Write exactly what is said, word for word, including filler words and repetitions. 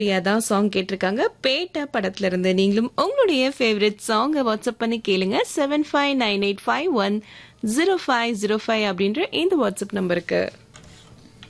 பிரியா தான் சாங் கேட்டிருக்காங்க. பேட்ட படத்துல இருந்து. நீங்களும் உங்களுடைய ஃபேவரட் சாங்கை வாட்ஸ்அப் பண்ணி கேளுங்க. Seven five nine eight five one zero five zero five அப்படின்ற இந்த வாட்ஸ்அப் நம்பருக்கு.